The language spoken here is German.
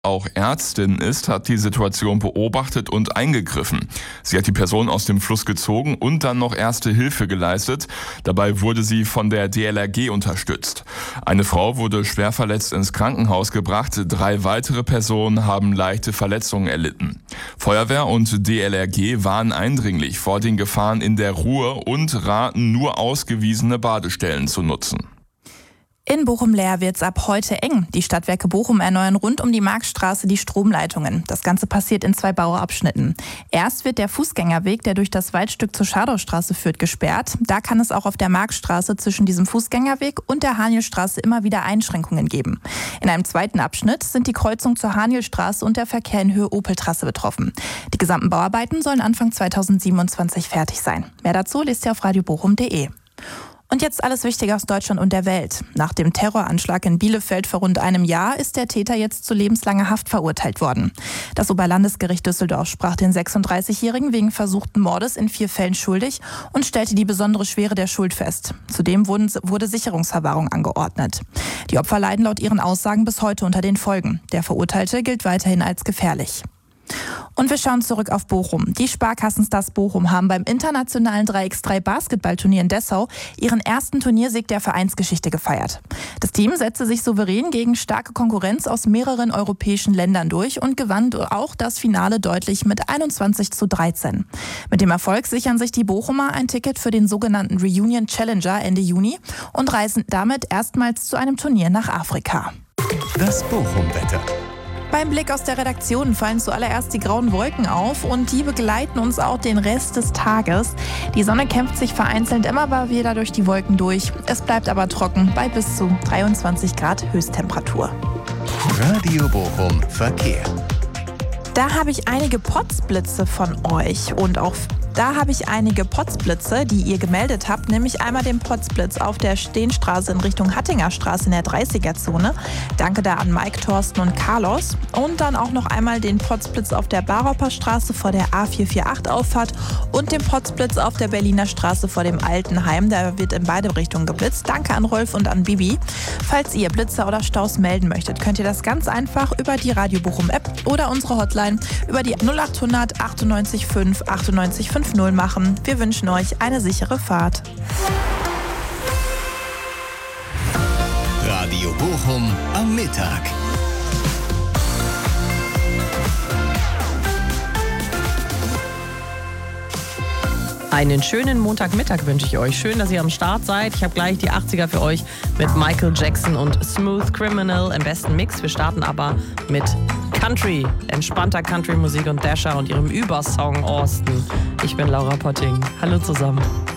auch Ärztin ist, hat die Situation beobachtet und eingegriffen. Sie hat die Person aus dem Fluss gezogen und dann noch erste Hilfe geleistet. Dabei wurde sie von der DLRG unterstützt. Eine Frau wurde schwer verletzt ins Krankenhaus gebracht. 3 weitere Personen haben leichte Verletzungen erlitten. Feuerwehr und DLRG warnen eindringlich vor den Gefahren in der Ruhr und raten, nur ausgewiesene Badestellen zu nutzen. In Bochum-Leer wird's ab heute eng. Die Stadtwerke Bochum erneuern rund um die Marktstraße die Stromleitungen. Das Ganze passiert in 2 Bauabschnitten. Erst wird der Fußgängerweg, der durch das Waldstück zur Schadowstraße führt, gesperrt. Da kann es auch auf der Marktstraße zwischen diesem Fußgängerweg und der Hanielstraße immer wieder Einschränkungen geben. In einem zweiten Abschnitt sind die Kreuzung zur Hanielstraße und der Verkehr in Höhe Opeltrasse betroffen. Die gesamten Bauarbeiten sollen Anfang 2027 fertig sein. Mehr dazu lest ihr auf radiobochum.de. Und jetzt alles Wichtige aus Deutschland und der Welt. Nach dem Terroranschlag in Bielefeld vor rund einem Jahr ist der Täter jetzt zu lebenslanger Haft verurteilt worden. Das Oberlandesgericht Düsseldorf sprach den 36-Jährigen wegen versuchten Mordes in 4 Fällen schuldig und stellte die besondere Schwere der Schuld fest. Zudem wurde Sicherungsverwahrung angeordnet. Die Opfer leiden laut ihren Aussagen bis heute unter den Folgen. Der Verurteilte gilt weiterhin als gefährlich. Und wir schauen zurück auf Bochum. Die Sparkassenstars Bochum haben beim internationalen 3x3 Basketballturnier in Dessau ihren ersten Turniersieg der Vereinsgeschichte gefeiert. Das Team setzte sich souverän gegen starke Konkurrenz aus mehreren europäischen Ländern durch und gewann auch das Finale deutlich mit 21:13. Mit dem Erfolg sichern sich die Bochumer ein Ticket für den sogenannten Reunion Challenger Ende Juni und reisen damit erstmals zu einem Turnier nach Afrika. Das Bochum-Wetter. Beim Blick aus der Redaktion fallen zuallererst die grauen Wolken auf und die begleiten uns auch den Rest des Tages. Die Sonne kämpft sich vereinzelt immer mal wieder durch die Wolken durch. Es bleibt aber trocken bei bis zu 23 Grad Höchsttemperatur. Radio Bochum Verkehr. Da habe ich einige Potzblitze von euch und auch da habe ich einige Potzblitze, die ihr gemeldet habt, nämlich einmal den Potzblitz auf der Steenstraße in Richtung Hattinger Straße in der 30er-Zone. Danke da an Mike, Thorsten und Carlos. Und dann auch noch einmal den Potzblitz auf der Baroper Straße vor der A448-Auffahrt und den Potzblitz auf der Berliner Straße vor dem Altenheim. Da wird in beide Richtungen geblitzt. Danke an Rolf und an Bibi. Falls ihr Blitzer oder Staus melden möchtet, könnt ihr das ganz einfach über die Radio Bochum App oder unsere Hotline über die 0800 98 5 98 50 machen. Wir wünschen euch eine sichere Fahrt. Radio Bochum am Mittag. Einen schönen Montagmittag wünsche ich euch. Schön, dass ihr am Start seid. Ich habe gleich die 80er für euch mit Michael Jackson und Smooth Criminal im besten Mix. Wir starten aber mit Country, entspannter Country-Musik und Dasher und ihrem Übersong Austin. Ich bin Laura Potting. Hallo zusammen.